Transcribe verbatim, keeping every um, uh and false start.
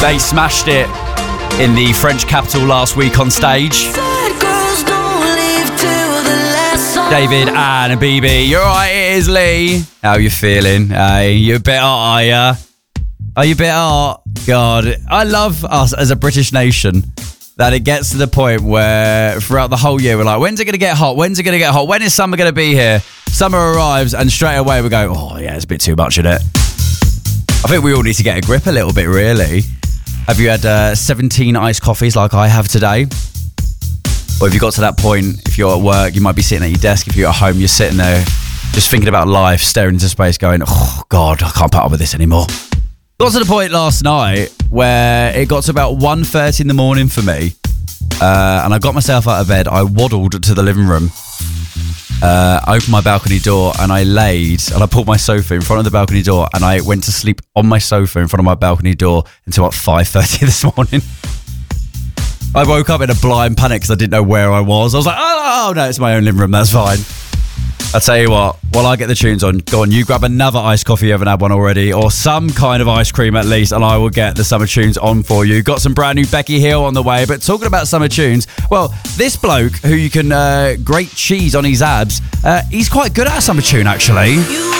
They smashed it in the French capital last week on stage. David, Anne and B B. You're right, it is Lee. How you feeling? Hey, you a bit hot, are ya? Are you a bit hot? God, I love us as a British nation that it gets to the point where throughout the whole year we're like, when's it going to get hot? When's it going to get hot? When is summer going to be here? Summer arrives and straight away we go, oh yeah, it's a bit too much, isn't it? I think we all need to get a grip a little bit, really. Have you had uh, seventeen iced coffees like I have today? Or have you got to that point, if you're at work, you might be sitting at your desk. If you're at home, you're sitting there just thinking about life, staring into space, going, oh, God, I can't put up with this anymore. Got to the point last night where it got to about one thirty in the morning for me. Uh, and I got myself out of bed. I waddled to the living room, uh, opened my balcony door, and I laid, and I pulled my sofa in front of the balcony door, and I went to sleep on my sofa in front of my balcony door until about five thirty this morning. I woke up in a blind panic because I didn't know where I was. I was like, oh, oh, no, it's my own living room. That's fine. I'll tell you what, while I get the tunes on, go on, you grab another iced coffee if you haven't had one already, or some kind of ice cream at least, and I will get the summer tunes on for you. Got some brand new Becky Hill on the way, but talking about summer tunes, well, this bloke who you can uh, grate cheese on his abs, uh, he's quite good at a summer tune, actually.